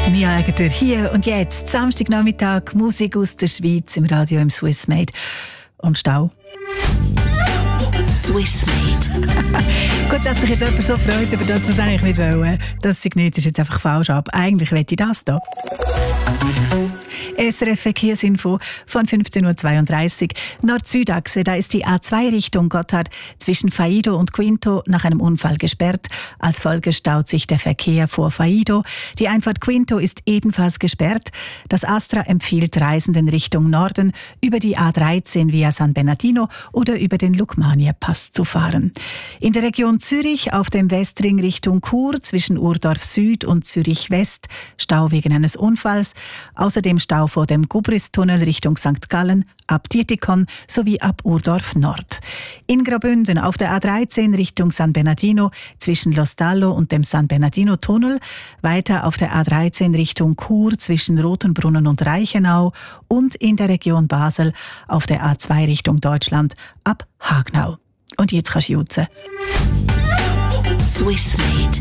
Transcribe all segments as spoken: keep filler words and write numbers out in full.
Mia Aegerter hier und jetzt, Samstagnachmittag, Musik aus der Schweiz im Radio im Swissmade. Und Stau. Swissmade. Gut, dass sich jetzt jemand so freut, aber das das eigentlich nicht wollen. Das Signal ist jetzt einfach falsch ab. Eigentlich möchte ich das hier. S R F Verkehrsinfo von fünfzehn Uhr zweiunddreißig. Nord-Süd-Achse, da ist die A zwei Richtung Gotthard zwischen Faido und Quinto nach einem Unfall gesperrt. Als Folge staut sich der Verkehr vor Faido. Die Einfahrt Quinto ist ebenfalls gesperrt. Das Astra empfiehlt Reisenden Richtung Norden über die A dreizehn via San Bernardino oder über den Lukmania-Pass zu fahren. In der Region Zürich auf dem Westring Richtung Chur zwischen Urdorf Süd und Zürich West Stau wegen eines Unfalls. Außerdem Stau vor dem Gubristunnel Richtung Sankt Gallen, ab Dietikon sowie ab Urdorf Nord. In Graubünden auf der A dreizehn Richtung San Bernardino zwischen Lostallo und dem San Bernardino Tunnel, weiter auf der A dreizehn Richtung Chur zwischen Rotenbrunnen und Reichenau und in der Region Basel auf der A zwei Richtung Deutschland ab Hagnau. Und jetzt kannst du jutzen. Swissmade.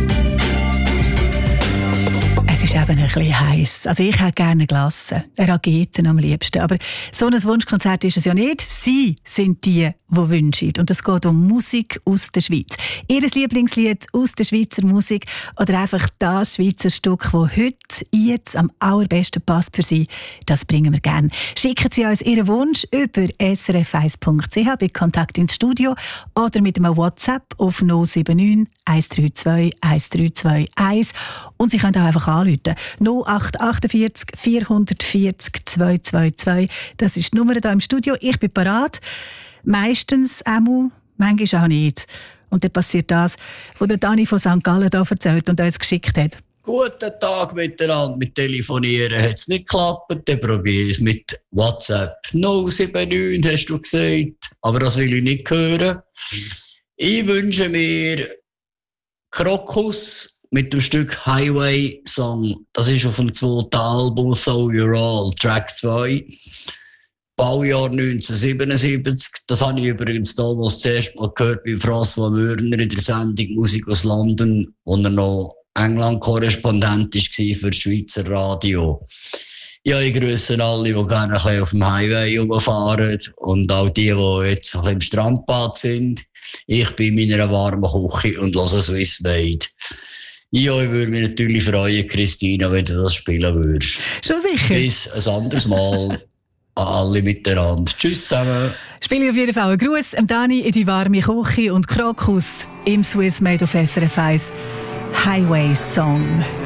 Es ist eben ein bisschen heiß. Also ich hätte gerne Glasse, Rageten am liebsten. Aber so ein Wunschkonzert ist es ja nicht. Sie sind die, die wünschen. Und es geht um Musik aus der Schweiz. Ihr Lieblingslied aus der Schweizer Musik oder einfach das Schweizer Stück, das heute jetzt am allerbesten passt für Sie, das bringen wir gerne. Schicken Sie uns Ihren Wunsch über s r f eins punkt c h bei Kontakt ins Studio oder mit einem WhatsApp auf null sieben neun eins drei zwei eins drei zwei eins. Und Sie können auch einfach anrufen. null acht achtundvierzig vierhundertvierzig zweihundertzweiundzwanzig. Das ist die Nummer hier im Studio. Ich bin parat. Meistens einmal, manchmal auch nicht. Und dann passiert das, was der Dani von Sankt Gallen hier erzählt und uns geschickt hat. Guten Tag miteinander. Mit Telefonieren hat es nicht geklappt. Dann probiere ich es mit WhatsApp. null sieben neun hast du gesagt. Aber das will ich nicht hören. Ich wünsche mir Krokus mit dem Stück Highway Song. Das ist auf dem zweiten Album So You're All, Track zwei. Baujahr neunzehnhundertsiebenundsiebzig. Das habe ich übrigens damals zuerst mal gehört bei François Mürner in der Sendung Musik aus London, wo er noch England-Korrespondent war für das Schweizer Radio. Ja, ich grüße alle, die gerne ein bisschen auf dem Highway rumfahren und auch die, die jetzt ein bisschen im Strandbad sind. Ich bin in meiner warmen Küche und höre Swissmade. Ja, ich würde mich natürlich freuen, Christina, wenn du das spielen würdest. Schon sicher. Bis ein anderes Mal an alle miteinander. Tschüss zusammen. Spiele auf jeden Fall einen Gruß an Dani in die warme Küche und Krokus im Swissmade auf S R F eins. Highway Song.